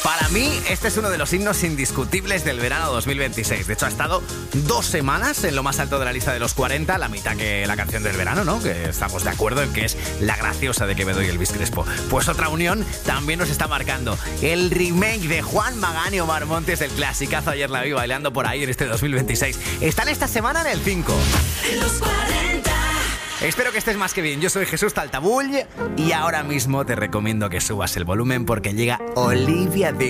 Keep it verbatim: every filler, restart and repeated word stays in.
Para mí, este es uno de los himnos indiscutibles del verano dos mil veintiséis. De hecho, ha estado dos semanas en lo más alto de la lista de los cuarenta, la mitad que la canción del verano, ¿no? Que estamos de acuerdo en que es la graciosa de Quevedo y Elvis Crespo. Pues otra unión también nos está marcando. El remake de Juan Magán y Omar Montes del clasicazo Ayer la vi bailando por ahí en este dos mil veintiséis. Están esta semana en el cinco. En los cuarenta. Espero que estés más que bien. Yo soy Jesús Taltabull y ahora mismo te recomiendo que subas el volumen porque llega Olivia Dean.